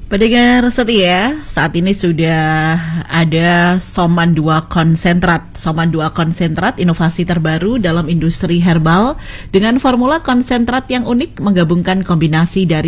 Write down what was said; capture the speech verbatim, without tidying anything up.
Pendengar setia, saat ini sudah ada Soman dua Konsentrat. Soman dua Konsentrat, inovasi terbaru dalam industri herbal dengan formula konsentrat yang unik menggabungkan kombinasi dari